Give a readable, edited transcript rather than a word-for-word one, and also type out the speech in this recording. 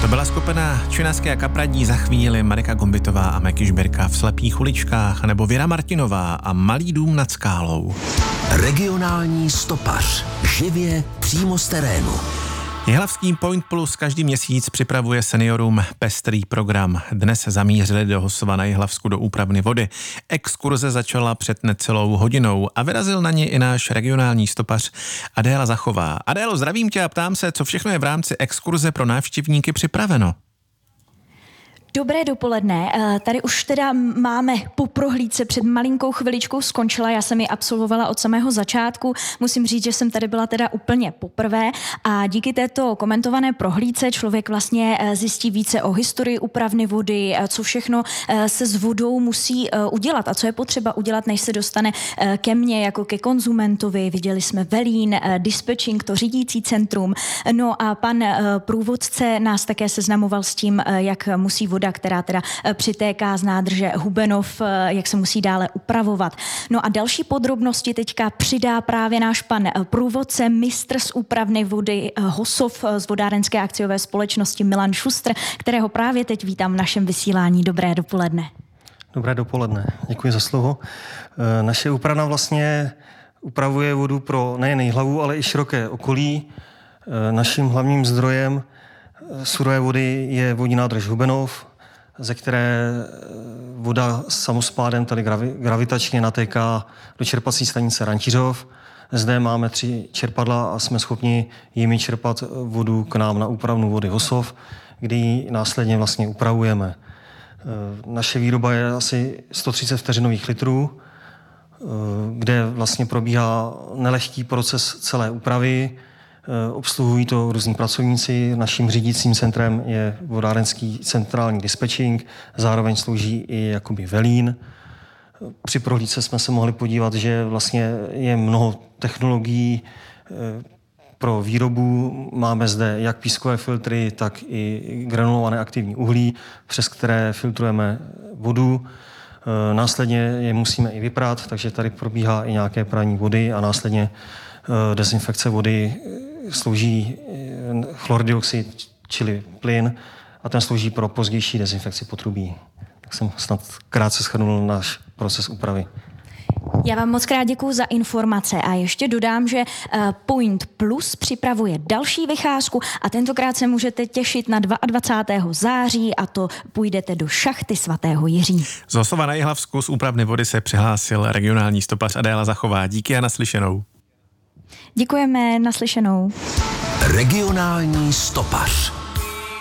To byla skupina Činaské a Kapradí, za chvíli Marika Gombitová a Meky Žbirka v Slepých uličkách, nebo Věra Martinová a Malý dům nad skálou. Regionální stopař. Živě přímo z terénu. Jihlavský Point Plus každý měsíc připravuje seniorům pestrý program. Dnes zamířili do Hosova na Jihlavsku do úpravny vody. Exkurze začala před necelou hodinou a vyrazil na ně i náš regionální stopař Adéla Zachová. Adélo, zdravím tě a ptám se, co všechno je v rámci exkurze pro návštěvníky připraveno. Dobré dopoledne. Tady už teda máme po prohlídce před malinkou chviličkou skončila. Já jsem ji absolvovala od samého začátku. Musím říct, že jsem tady byla teda úplně poprvé a díky této komentované prohlídce člověk vlastně zjistí více o historii úpravny vody, co všechno se s vodou musí udělat a co je potřeba udělat, než se dostane ke mně jako ke konzumentovi. Viděli jsme velín, dispečing, to řídící centrum. No a pan průvodce nás také seznamoval s tím, jak musí voda, která teda přitéká z nádrže Hubenov, jak se musí dále upravovat. No a další podrobnosti teďka přidá právě náš pan průvodce, mistr z úpravny vody Hosov z vodárenské akciové společnosti Milan Šustr, kterého právě teď vítám v našem vysílání. Dobré dopoledne. Dobré dopoledne, děkuji za slovo. Naše úpravna vlastně upravuje vodu pro nejen Jihlavu, ale i široké okolí. Naším hlavním zdrojem surové vody je vodní nádrž Hubenov, ze které voda samospádem tady gravitačně natéká do čerpací stanice Rantiřov. Zde máme 3 čerpadla a jsme schopni jimi čerpat vodu k nám na úpravnu vody Hosov, kdy ji následně vlastně upravujeme. Naše výroba je asi 130 vteřinových litrů, kde vlastně probíhá nelehký proces celé úpravy. Obsluhují to různí pracovníci. Naším řídícím centrem je vodárenský centrální dispečing, zároveň slouží i jakoby velín. Při prohlídce jsme se mohli podívat, že vlastně je mnoho technologií pro výrobu. Máme zde jak pískové filtry, tak i granulované aktivní uhlí, přes které filtrujeme vodu. Následně je musíme i vyprát, takže tady probíhá i nějaké praní vody a následně dezinfekce vody slouží chlordioxid, čili plyn, a ten slouží pro pozdější dezinfekci potrubí. Tak jsem snad krátce shrnul náš proces úpravy. Já vám moc krát děkuju za informace a ještě dodám, že Point Plus připravuje další vycházku a tentokrát se můžete těšit na 22. září a to půjdete do šachty svatého Jiří. Z Hosova na Jihlavsku z úpravny vody se přihlásil regionální stopař Adéla Zachová. Díky a naslyšenou. Děkujeme, naslyšenou. Regionální stopař.